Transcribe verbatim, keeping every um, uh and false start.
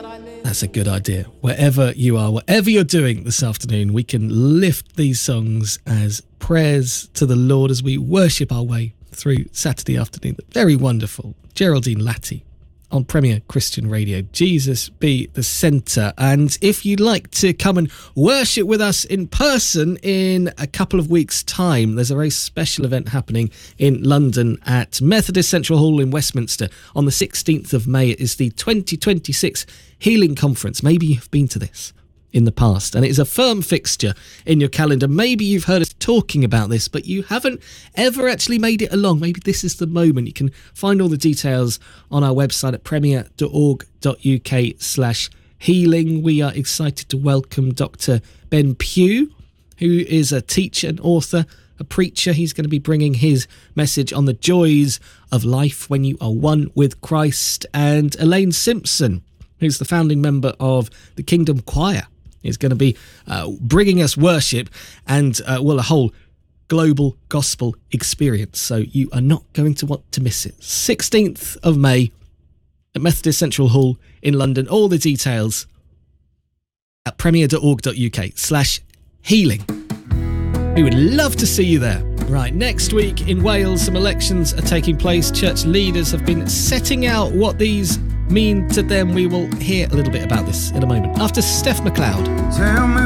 That's a good idea. Wherever you are, whatever you're doing this afternoon, we can lift these songs as prayers to the Lord as we worship our way through Saturday afternoon. Very wonderful. Geraldine Latty on Premier Christian Radio. Jesus be the centre. And if you'd like to come and worship with us in person in a couple of weeks' time, there's a very special event happening in London at Methodist Central Hall in Westminster on the sixteenth of May. It is the twenty twenty-six Healing Conference. Maybe you've been to this in the past, and it is a firm fixture in your calendar. Maybe you've heard us talking about this, but you haven't ever actually made it along. Maybe this is the moment. You can find all the details on our website at premier.org.uk slash healing. We are excited to welcome Doctor Ben Pugh, who is a teacher and author, a preacher. He's going to be bringing his message on the joys of life when you are one with Christ. And Elaine Simpson, who's the founding member of the Kingdom Choir, is going to be uh, bringing us worship and, uh, well, a whole global gospel experience. So you are not going to want to miss it. sixteenth of May at Methodist Central Hall in London. All the details at premier.org.uk slash healing. We would love to see you there. Right, next week in Wales, some elections are taking place. Church leaders have been setting out what these mean to them. We will hear a little bit about this in a moment after Steph McLeod. Tell me